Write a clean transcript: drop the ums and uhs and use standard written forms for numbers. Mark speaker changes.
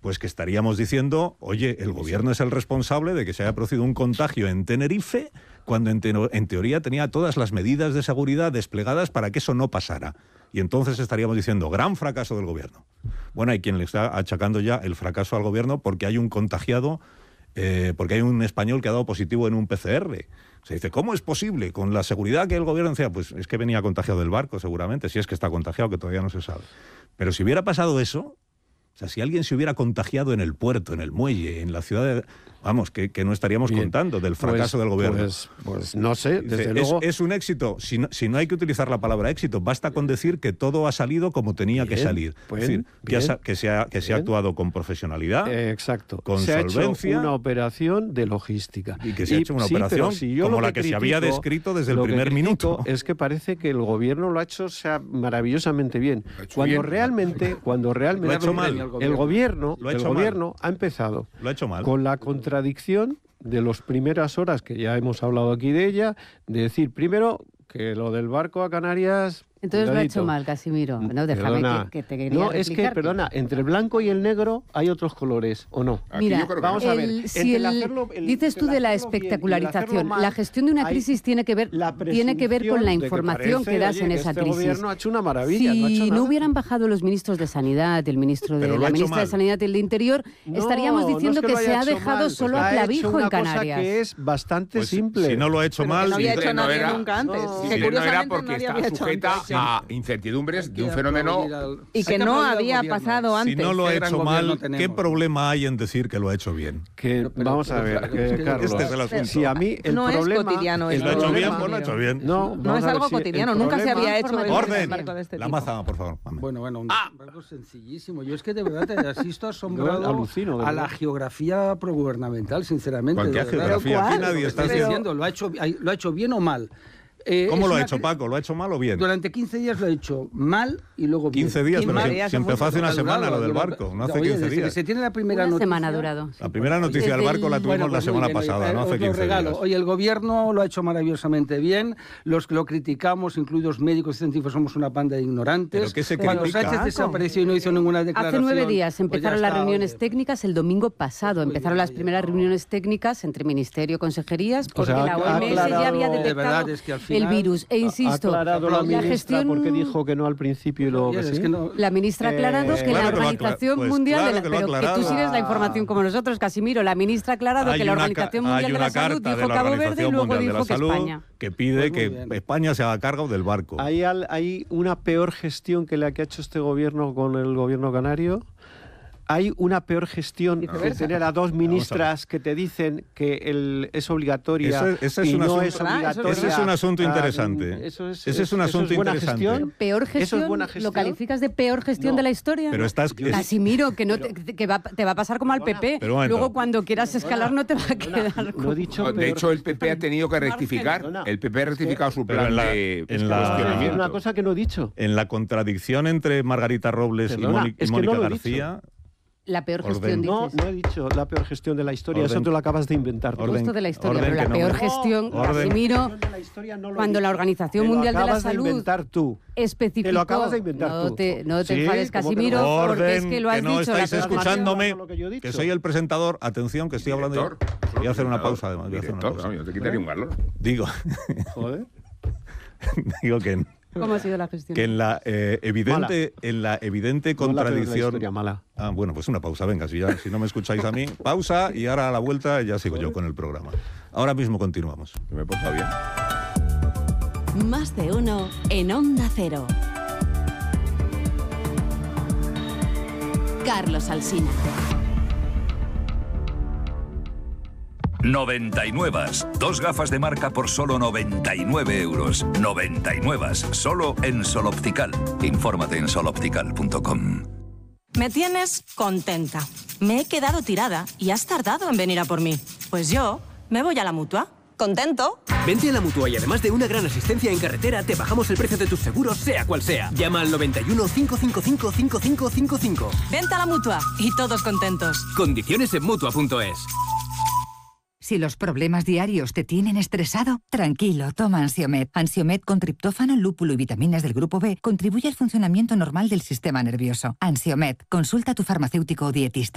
Speaker 1: pues que estaríamos diciendo, oye, el gobierno es el responsable de que se haya producido un contagio en Tenerife cuando en teoría tenía todas las medidas de seguridad desplegadas para que eso no pasara. Y entonces estaríamos diciendo, gran fracaso del gobierno. Bueno, hay quien le está achacando ya el fracaso al gobierno porque hay un contagiado, porque hay un español que ha dado positivo en un PCR. Se dice, ¿cómo es posible? Con la seguridad que el gobierno decía, pues es que venía contagiado del barco seguramente, si es que está contagiado, que todavía no se sabe. Pero si hubiera pasado eso, o sea, si alguien se hubiera contagiado en el puerto, en el muelle, en la ciudad de... Vamos, que no estaríamos contando del fracaso del gobierno.
Speaker 2: Pues no sé, desde luego...
Speaker 1: Es un éxito. Si no hay que utilizar la palabra éxito, basta con decir que todo ha salido como tenía que salir. Es decir, que se ha actuado con profesionalidad,
Speaker 2: exacto.
Speaker 1: con
Speaker 2: se
Speaker 1: solvencia.
Speaker 2: Ha hecho una operación de logística.
Speaker 1: Y que se ha hecho una operación como la que se había descrito desde el primer minuto.
Speaker 2: Es que parece que el gobierno lo ha hecho maravillosamente bien. Cuando realmente
Speaker 1: lo ha hecho mal.
Speaker 2: El gobierno ha empezado
Speaker 1: lo ha hecho mal.
Speaker 2: Con la contradicción de las primeras horas, que ya hemos hablado aquí de ella, de decir primero que lo del barco a Canarias...
Speaker 3: Entonces lo ha hecho mal, Casimiro. No, déjame que te quería
Speaker 2: No, es que, perdona, entre el blanco y el negro hay otros colores, ¿o no?
Speaker 3: Mira,
Speaker 2: vamos a ver.
Speaker 3: Dices tú de la espectacularización. La gestión de una crisis tiene que ver con la información que das en esa crisis.
Speaker 2: El gobierno ha hecho una maravilla.
Speaker 3: Si no hubieran bajado los ministros de Sanidad, el ministro de la ministra de Sanidad y el de Interior, estaríamos diciendo que se ha dejado solo a clavijo en Canarias.
Speaker 2: Que es bastante simple.
Speaker 1: Si no lo ha hecho mal...
Speaker 4: No había hecho nadie nunca antes.
Speaker 5: No era porque está sujeta a incertidumbres de un fenómeno...
Speaker 4: Y que no había pasado antes.
Speaker 1: Si no lo ha hecho mal, ¿qué problema hay en decir que lo ha hecho bien?
Speaker 2: Vamos a ver, Carlos.
Speaker 1: Este es el asunto.
Speaker 2: Si a mí el
Speaker 4: no
Speaker 2: problema...
Speaker 4: es cotidiano.
Speaker 1: ¿Lo ha hecho bien? Pues lo ha hecho bien.
Speaker 4: No es algo cotidiano. Nunca se había hecho
Speaker 1: orden.
Speaker 4: Marco de este
Speaker 1: La
Speaker 4: tipo.
Speaker 1: maza, por favor.
Speaker 6: Bueno, algo sencillísimo. Yo es que de verdad te asisto asombrado a la geografía progubernamental, sinceramente.
Speaker 1: ¿Cuál geografía? Aquí nadie está
Speaker 6: diciendo. ¿Lo ha hecho bien o mal?
Speaker 1: ¿Cómo lo ha hecho, Paco? ¿Lo ha hecho mal o bien?
Speaker 6: Durante 15 días lo ha hecho mal y luego bien.
Speaker 1: 15 días, pero si empezó hace una semana lo del barco, no hace 15 días.
Speaker 6: Se tiene la primera
Speaker 3: Una
Speaker 6: noticia.
Speaker 3: semana ha durado.
Speaker 1: La primera noticia del barco la tuvimos la semana pasada, no hace 15 días.
Speaker 6: Hoy el gobierno lo ha hecho maravillosamente bien. Los que lo criticamos, incluidos médicos y científicos, somos una banda de ignorantes.
Speaker 1: ¿Pero qué se
Speaker 6: Cuando
Speaker 1: critica?
Speaker 6: Sánchez desapareció y no hizo ninguna declaración...
Speaker 3: Hace 9 días empezaron las reuniones técnicas, el domingo pasado empezaron las primeras reuniones técnicas entre ministerio y consejerías, porque la OMS ya había detectado el virus. Insisto,
Speaker 2: ha aclarado la ministra
Speaker 3: gestión...
Speaker 2: porque dijo que no al principio y luego que sí.
Speaker 3: La ministra ha aclarado que la Organización Mundial pero que tú sigues la información como nosotros, Casimiro. La ministra ha aclarado que la Organización Mundial de la Salud dijo Cabo Verde y luego dijo que España.
Speaker 1: Que pide que España se haga cargo del barco.
Speaker 2: ¿Hay una peor gestión que la que ha hecho este gobierno con el gobierno canario? ¿Hay una peor gestión que tener a dos ministras que te dicen que es obligatoria y no es obligatoria?
Speaker 1: Ese es un asunto interesante. Ese es un asunto interesante.
Speaker 3: ¿Peor gestión? ¿Lo calificas de peor gestión de la historia?
Speaker 1: Pero
Speaker 3: Casimiro, que te va a pasar como al PP. Luego cuando quieras escalar no te va a quedar.
Speaker 5: De hecho, el PP ha tenido que rectificar. El PP ha rectificado su plan de
Speaker 2: cuestionamiento. Una cosa que no he dicho.
Speaker 1: En la contradicción entre Margarita Robles y Mónica García...
Speaker 3: La peor gestión,
Speaker 2: dices. No he dicho la peor gestión de la historia, eso te lo acabas de inventar.
Speaker 3: Justo de la historia, pero la peor gestión, Casimiro, cuando la Organización Mundial de la Salud especificó...
Speaker 2: Te lo acabas de inventar tú.
Speaker 3: No te enfades, Casimiro, porque es que lo has dicho.
Speaker 1: No estáis escuchándome, que soy el presentador. Atención, que estoy hablando yo. Voy a hacer una pausa, además.
Speaker 5: Yo te quitaría un valor.
Speaker 1: Digo que...
Speaker 3: ¿Cómo ha sido la gestión?
Speaker 1: Que en la evidente contradicción...
Speaker 2: Mala.
Speaker 1: Bueno, pues una pausa, venga, si no me escucháis a mí, pausa y ahora a la vuelta ya sigo yo con el programa. Ahora mismo continuamos.
Speaker 5: Me porta bien.
Speaker 7: Más de uno en Onda Cero. Carlos Alsina.
Speaker 8: 99. 2 gafas de marca por solo 99 euros. 99. Solo en Sol Optical. Infórmate en soloptical.com.
Speaker 9: Me tienes contenta. Me he quedado tirada y has tardado en venir a por mí. Pues yo me voy a la Mutua. ¿Contento?
Speaker 10: Vente a la Mutua y además de una gran asistencia en carretera, te bajamos el precio de tus seguros, sea cual sea. Llama al 91 555 5555.
Speaker 9: Vente a la Mutua y todos contentos.
Speaker 10: Condiciones en Mutua.es.
Speaker 11: Si los problemas diarios te tienen estresado, tranquilo, toma Ansiomed. Ansiomed con triptófano, lúpulo y vitaminas del grupo B contribuye al funcionamiento normal del sistema nervioso. Ansiomed, consulta a tu farmacéutico o dietista.